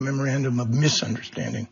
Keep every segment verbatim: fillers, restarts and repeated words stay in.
memorandum of misunderstanding.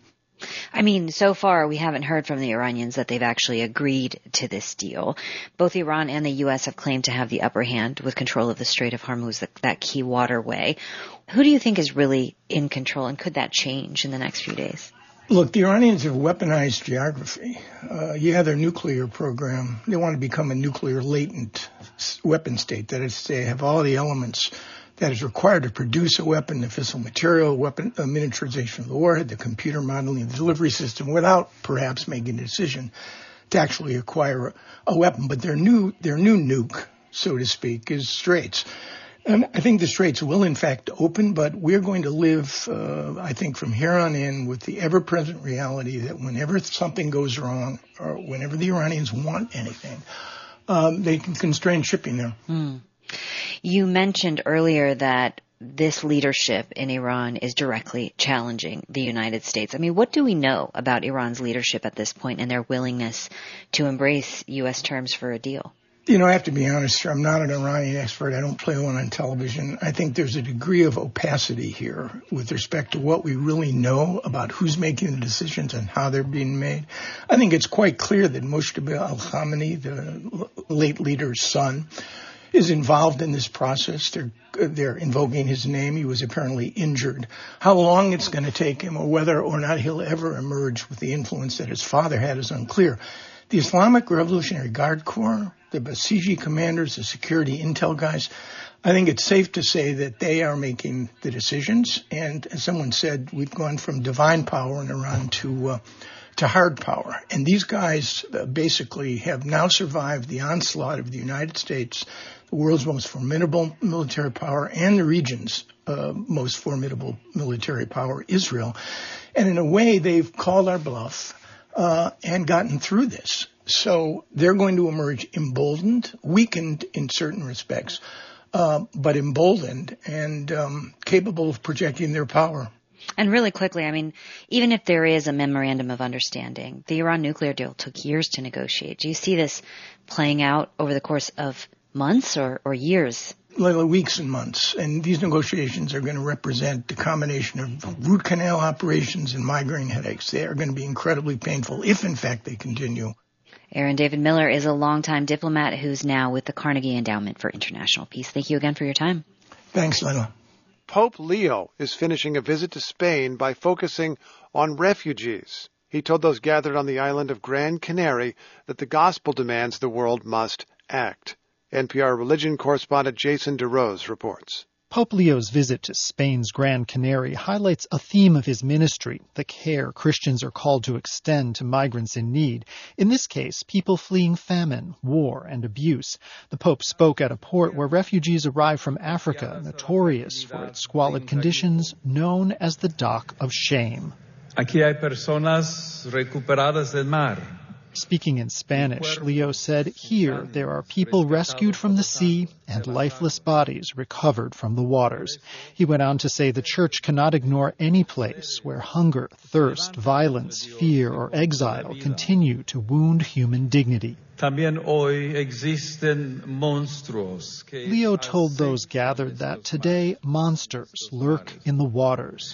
I mean, so far we haven't heard from the Iranians that they've actually agreed to this deal. Both Iran and the U S have claimed to have the upper hand with control of the Strait of Hormuz, that, that key waterway. Who do you think is really in control, and could that change in the next few days? Look, the Iranians have weaponized geography. Uh, you have their nuclear program. They want to become a nuclear latent weapon state. That is, they have all the elements that is required to produce a weapon, the fissile material, weapon uh, miniaturization of the warhead, the computer modeling of the delivery system, without perhaps making a decision to actually acquire a, a weapon. But their new their new nuke, so to speak, is Straits. And I think the Straits will, in fact, open, but we're going to live, uh, I think, from here on in with the ever-present reality that whenever something goes wrong or whenever the Iranians want anything, um, they can constrain shipping there. Mm. You mentioned earlier that this leadership in Iran is directly challenging the United States. I mean, what do we know about Iran's leadership at this point and their willingness to embrace U S terms for a deal? You know, I have to be honest, I'm not an Iranian expert. I don't play one on television. I think there's a degree of opacity here with respect to what we really know about who's making the decisions and how they're being made. I think it's quite clear that Moshtaba al-Khamenei, the late leader's son, is involved in this process. They're, they're invoking his name. He was apparently injured. How long it's going to take him or whether or not he'll ever emerge with the influence that his father had is unclear. The Islamic Revolutionary Guard Corps, the Basiji commanders, the security intel guys, I think it's safe to say that they are making the decisions. And as someone said, we've gone from divine power in Iran to uh, to hard power. And these guys uh, basically have now survived the onslaught of the United States, the world's most formidable military power, and the region's uh, most formidable military power, Israel. And in a way, they've called our bluff uh, and gotten through this. So they're going to emerge emboldened, weakened in certain respects, uh, but emboldened and um, capable of projecting their power. And really quickly, I mean, even if there is a memorandum of understanding, the Iran nuclear deal took years to negotiate. Do you see this playing out over the course of months or, or years? Literally weeks and months. And these negotiations are going to represent the combination of root canal operations and migraine headaches. They are going to be incredibly painful if, in fact, they continue. Aaron David Miller is a longtime diplomat who's now with the Carnegie Endowment for International Peace. Thank you again for your time. Thanks, Lila. Pope Leo is finishing a visit to Spain by focusing on refugees. He told those gathered on the island of Gran Canaria that the gospel demands the world must act. N P R religion correspondent Jason DeRose reports. Pope Leo's visit to Spain's Gran Canaria highlights a theme of his ministry, the care Christians are called to extend to migrants in need. In this case, people fleeing famine, war, and abuse. The Pope spoke at a port where refugees arrive from Africa, notorious for its squalid conditions, known as the Dock of Shame. Aquí hay personas recuperadas del mar. Speaking in Spanish, Leo said, here there are people rescued from the sea and lifeless bodies recovered from the waters. He went on to say the church cannot ignore any place where hunger, thirst, violence, fear, or exile continue to wound human dignity. Leo told those gathered that today monsters lurk in the waters.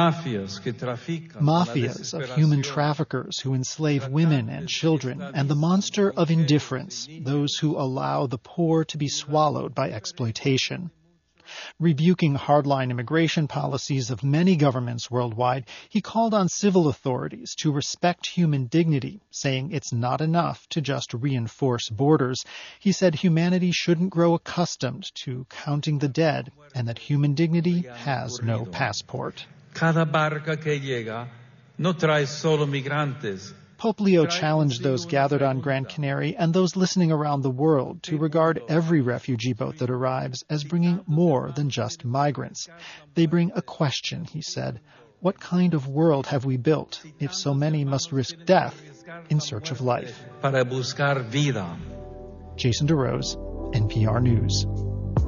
Mafias of human traffickers who enslave women and children, and the monster of indifference, those who allow the poor to be swallowed by exploitation. Rebuking hardline immigration policies of many governments worldwide, he called on civil authorities to respect human dignity, saying it's not enough to just reinforce borders. He said humanity shouldn't grow accustomed to counting the dead, and that human dignity has no passport. Cada barca que llega no trae solo migrantes. Pope Leo challenged those gathered on Gran Canaria and those listening around the world to regard every refugee boat that arrives as bringing more than just migrants. They bring a question, he said. What kind of world have we built if so many must risk death in search of life? Para buscar vida. Jason DeRose, N P R News.